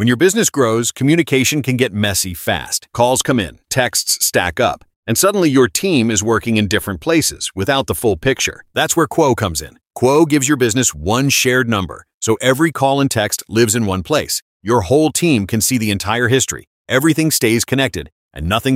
When your business grows, communication can get messy fast. Calls come in, texts stack up, and suddenly your team is working in different places without the full picture. That's where Quo comes in. Quo gives your business one shared number, so every call and text lives in one place. Your whole team can see the entire history. Everything stays connected, and nothing